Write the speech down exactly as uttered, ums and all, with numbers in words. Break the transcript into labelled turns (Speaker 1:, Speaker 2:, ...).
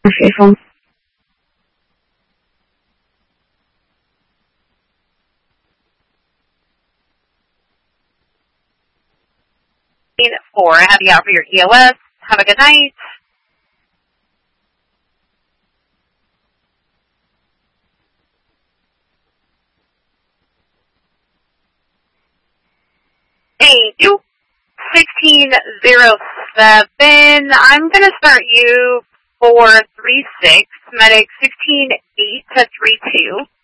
Speaker 1: Faithful.
Speaker 2: Four, I have you out for your E O S. Have a good night. Hey, you sixteen zero seven. I'm gonna start you for three six, medic sixteen eight to three two.